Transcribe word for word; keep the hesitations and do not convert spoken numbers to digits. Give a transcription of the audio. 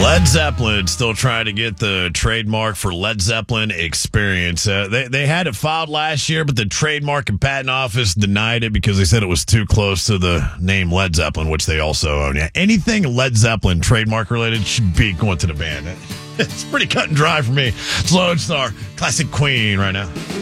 Led Zeppelin still trying to get the trademark for Led Zeppelin Experience. Uh, they they had it filed last year, but the Trademark and Patent Office denied it because they said it was too close to the name Led Zeppelin, which they also own. Yeah, anything Led Zeppelin trademark related should be going to the band. It's pretty cut and dry for me. It's Lone Star, classic Queen right now.